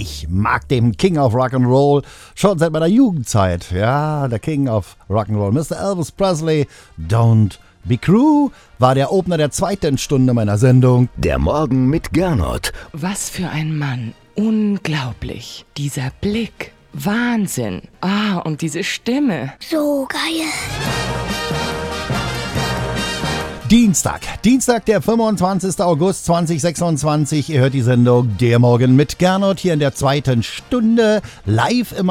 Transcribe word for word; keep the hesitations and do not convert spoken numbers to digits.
Ich mag den King of Rock'n'Roll schon seit meiner Jugendzeit. Ja, der King of Rock'n'Roll, Mister Elvis Presley. Don't Be Crew war der Opener der zweiten Stunde meiner Sendung. Der Morgen mit Gernot. Was für ein Mann. Unglaublich. Dieser Blick. Wahnsinn. Ah, und diese Stimme. So geil. Dienstag, Dienstag, der fünfundzwanzigster August zweitausendsechsundzwanzig. Ihr hört die Sendung Der Morgen mit Gernot hier in der zweiten Stunde live im